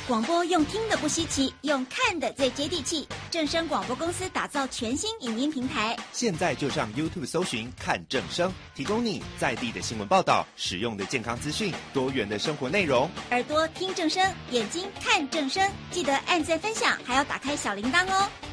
广播用听的不稀奇，用看的最接地气。正声广播公司打造全新影音平台， 现在就上 YouTube 搜寻看正声，提供你在地的新闻报道、实用的健康资讯、多元的生活内容。 耳朵听正声，眼睛看正声，记得按赞分享，还要打开小铃铛哦。